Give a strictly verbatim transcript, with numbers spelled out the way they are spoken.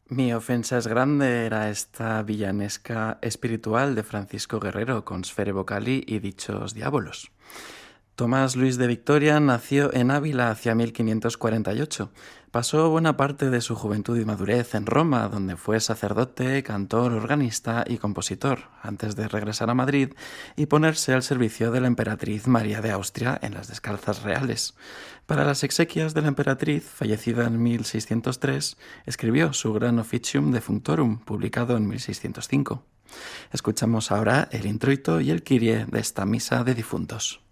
Mi ofensa es grande era esta villanesca espiritual de Francisco Guerrero con Sfere Vocali y dichos diabolos. Tomás Luis de Victoria nació en Ávila hacia mil quinientos cuarenta y ocho. Pasó buena parte de su juventud y madurez en Roma, donde fue sacerdote, cantor, organista y compositor, antes de regresar a Madrid y ponerse al servicio de la emperatriz María de Austria en las Descalzas Reales. Para las exequias de la emperatriz, fallecida en mil seiscientos tres, escribió su Gran Officium Defunctorum, publicado en mil seiscientos cinco. Escuchamos ahora el introito y el Kyrie de esta misa de difuntos.